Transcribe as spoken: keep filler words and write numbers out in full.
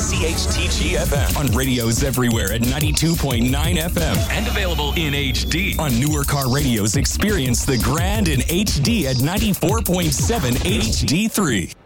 C H T G F M. On radios everywhere at ninety-two point nine F M. And available in H D. On newer car radios, experience the grand in H D at ninety-four point seven H D three.